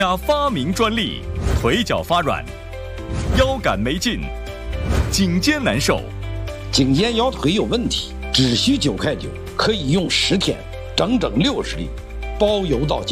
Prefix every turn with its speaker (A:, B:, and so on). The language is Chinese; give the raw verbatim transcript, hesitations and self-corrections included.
A: 家发明专利，腿脚发软，腰杆没劲，颈肩难受，
B: 颈肩腰腿有问题，只需九块九，可以用十天，整整六十粒，包邮到家。